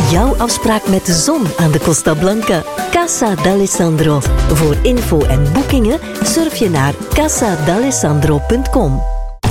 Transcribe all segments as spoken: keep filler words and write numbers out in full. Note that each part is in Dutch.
jouw afspraak met de zon aan de Costa Blanca. Casa d'Alessandro. Voor info en boekingen surf je naar casa d'alessandro punt com.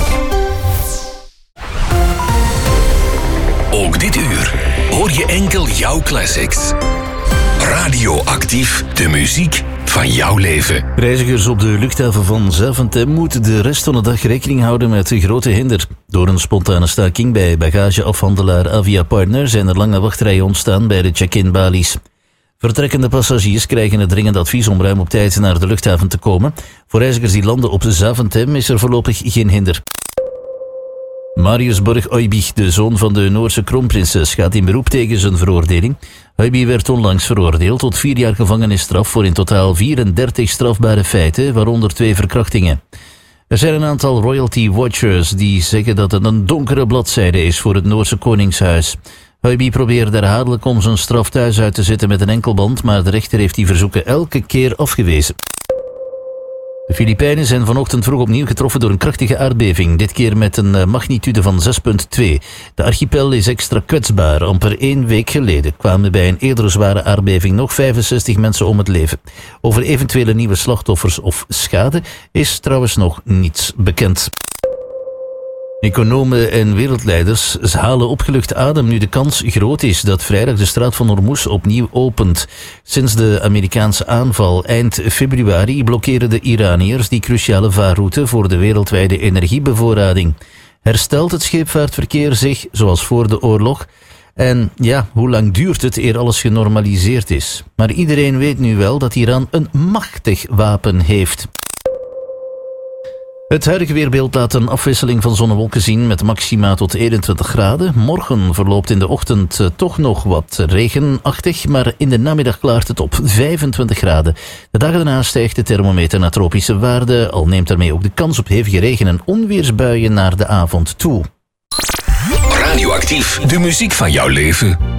Ook dit uur hoor je enkel jouw classics. Radioactief, de muziek van jouw leven. Reizigers op de luchthaven van Zaventem moeten de rest van de dag rekening houden met een grote hinder. Door een spontane staking bij bagageafhandelaar Avia Partner zijn er lange wachtrijen ontstaan bij de check-in balies. Vertrekkende passagiers krijgen het dringend advies om ruim op tijd naar de luchthaven te komen. Voor reizigers die landen op Zaventem is er voorlopig geen hinder. Marius Borg-Oibich, de zoon van de Noorse kroonprinses, gaat in beroep tegen zijn veroordeling. Oibich werd onlangs veroordeeld tot vier jaar gevangenisstraf voor in totaal vierendertig strafbare feiten, waaronder twee verkrachtingen. Er zijn een aantal royalty watchers die zeggen dat het een donkere bladzijde is voor het Noorse koningshuis. Oibich probeerde herhaaldelijk om zijn straf thuis uit te zitten met een enkelband, maar de rechter heeft die verzoeken elke keer afgewezen. De Filipijnen zijn vanochtend vroeg opnieuw getroffen door een krachtige aardbeving, dit keer met een magnitude van zes komma twee. De archipel is extra kwetsbaar. Amper één week geleden kwamen bij een eerdere zware aardbeving nog vijfenzestig mensen om het leven. Over eventuele nieuwe slachtoffers of schade is trouwens nog niets bekend. Economen en wereldleiders halen opgelucht adem nu de kans groot is dat vrijdag de straat van Hormuz opnieuw opent. Sinds de Amerikaanse aanval eind februari blokkeren de Iraniërs die cruciale vaarroute voor de wereldwijde energiebevoorrading. Herstelt het scheepvaartverkeer zich zoals voor de oorlog? En ja, hoe lang duurt het eer alles genormaliseerd is? Maar iedereen weet nu wel dat Iran een machtig wapen heeft. Het huidige weerbeeld laat een afwisseling van zon en wolken zien met maxima tot eenentwintig graden. Morgen verloopt in de ochtend uh, toch nog wat regenachtig, maar in de namiddag klaart het op vijfentwintig graden. De dagen daarna stijgt de thermometer naar tropische waarden, al neemt daarmee ook de kans op hevige regen- en onweersbuien naar de avond toe. Radioactief, de muziek van jouw leven.